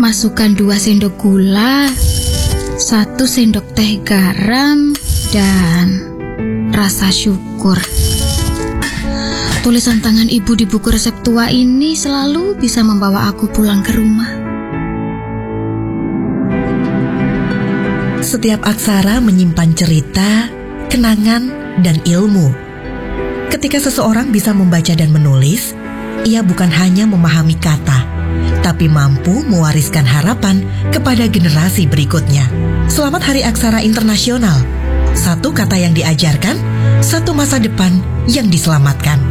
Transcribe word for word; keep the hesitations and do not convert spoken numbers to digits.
Masukkan dua sendok gula, satu sendok teh garam, dan rasa syukur. Tulisan tangan ibu di buku resep tua ini selalu bisa membawa aku pulang ke rumah. Setiap aksara menyimpan cerita, kenangan, dan ilmu. Ketika seseorang bisa membaca dan menulis, ia bukan hanya memahami kata, tapi mampu mewariskan harapan kepada generasi berikutnya. Selamat Hari Aksara Internasional. Satu kata yang diajarkan, satu masa depan yang diselamatkan.